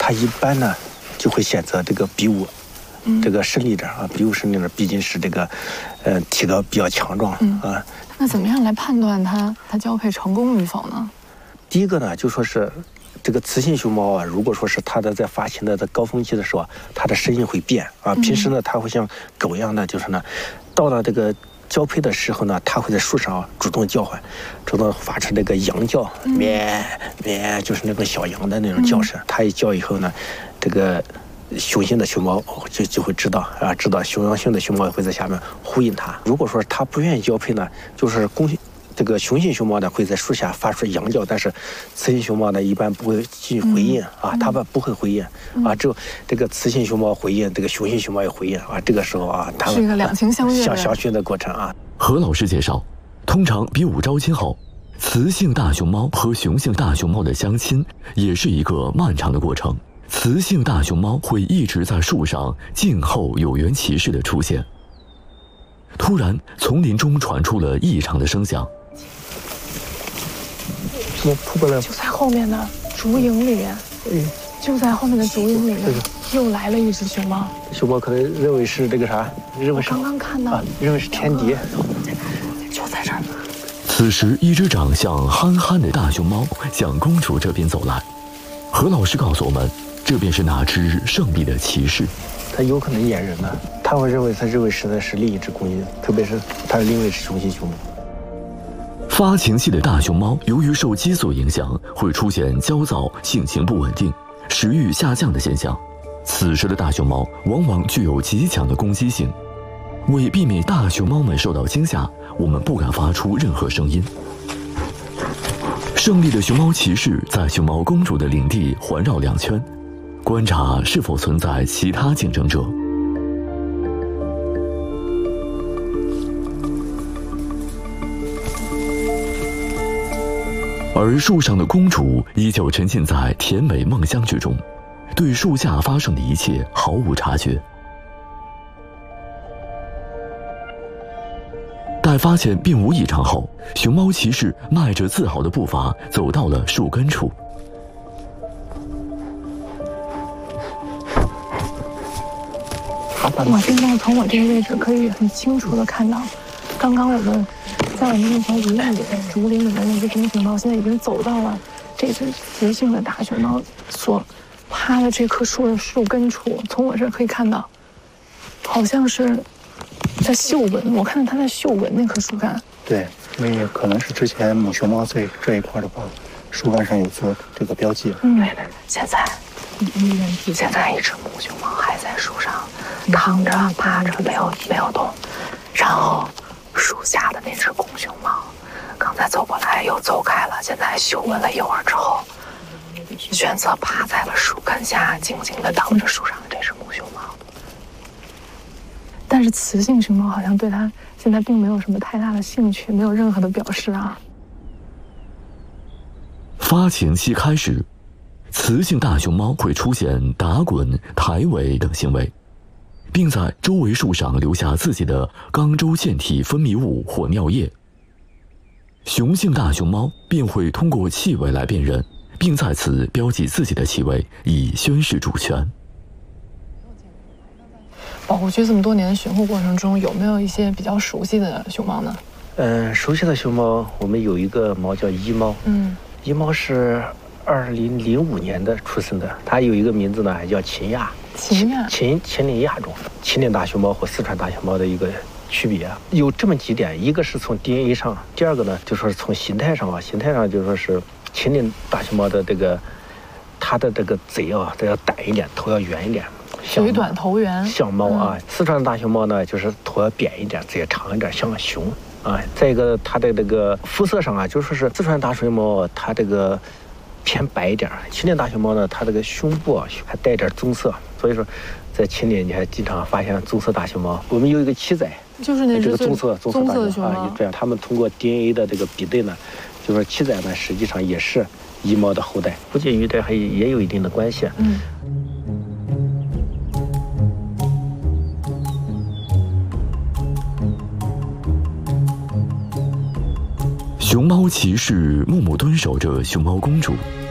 他一般呢就会选择这个比武，这个胜利者啊，比武胜利者毕竟是这个，体格比较强壮啊。 那怎么样来判断它交配成功与否呢？ 第一个呢，就说是这个雌性熊猫啊，如果说是它的在发情的高峰期的时候，它的声音会变啊。平时呢，它会像狗一样的，就是呢，到了这个交配的时候呢，它会在树上主动叫唤，主动发出这个羊叫，咩咩，就是那种小羊的那种叫声。它一叫以后呢，这个雄性的熊猫就会知道啊，知道雄性的熊猫会在下面呼应它。如果说它不愿意交配呢，就是这个雄性熊猫呢会在树下发出羊叫，但是雌性熊猫呢一般不会去回应啊，它们不会回应啊，只有这个雌性熊猫回应，这个雄性熊猫也回应啊，这个时候啊，它们是一个两情相悦的过程啊。 何老师介绍，通常比武招亲后，雌性大熊猫和雄性大熊猫的相亲也是一个漫长的过程。雌性大熊猫会一直在树上静候有缘骑士的出现。突然，丛林中传出了异常的声响。 什么扑过来？ 就在后面的竹影里面，就在后面的竹影里面，又来了一只熊猫。 熊猫可能认为是这个啥？认为是刚刚看到， 认为是天敌， 就在这儿。 此时，一只长相憨憨的大熊猫向公主这边走来。何老师告诉我们，这便是那只胜利的骑士。 它有可能掩人呢，他会认为实在是另一只公鹰，特别是它是另一只雄性熊猫。 发情期的大熊猫由于受激素影响，会出现焦躁、性情不稳定、食欲下降的现象。此时的大熊猫往往具有极强的攻击性。为避免大熊猫们受到惊吓，我们不敢发出任何声音。胜利的熊猫骑士在熊猫公主的领地环绕2圈，观察是否存在其他竞争者。而树上的公主依旧沉浸在甜美梦乡之中，对树下发生的一切毫无察觉。待发现并无异常后，熊猫骑士迈着自豪的步伐走到了树根处。 我现在从我这个位置可以很清楚的看到，刚刚我们在我们那条竹林里面那只公熊猫，现在已经走到了这只雌性的大熊猫所趴的这棵树的树根处。从我这儿可以看到，好像是在嗅闻，我看到它在嗅闻那棵树干。 对，因为可能是之前母熊猫在这一块的话，树干上有做这个标记。 现在一只母熊猫还在树上躺着趴着没有动，然后树下的那只公熊猫刚才走过来又走开了，现在嗅闻了一会儿之后，选择趴在了树根下，静静地挡着树上的这只母熊猫。但是雌性熊猫好像对它现在并没有什么太大的兴趣，没有任何的表示啊。 发情期开始，雌性大熊猫会出现打滚、抬尾等行为，并在周围树上留下自己的肛周腺体分泌物或尿液。雄性大熊猫便会通过气味来辨认，并在此标记自己的气味，以宣示主权。 保护区这么多年的巡护过程中，有没有一些比较熟悉的熊猫呢？ 熟悉的熊猫，我们有一个猫叫一猫，一猫是2005年的出生的，它有一个名字呢，叫秦亚。 秦岭亚种，秦岭大熊猫和四川大熊猫的一个区别有这么几点，一个是从 DNA 上，第二个呢就说是从形态上就说是秦岭大熊猫的这个它的这个嘴这要短一点，头要圆一点， 嘴短头圆， 像猫啊。四川大熊猫呢就是头要扁一点，嘴也长一点，像熊啊。再一个它的这个肤色上就说是四川大熊猫它这个偏白一点，秦岭大熊猫呢它这个胸部还带点棕色，所以说在秦岭你还经常发现棕色大熊猫。我们有一个七仔， 就是那这个棕色大熊猫这样他们通过 DNA 的这个比对呢，就说七仔呢实际上也是一猫的后代，估计与这也有一定的关系。 熊猫骑士默默蹲守着熊猫公主，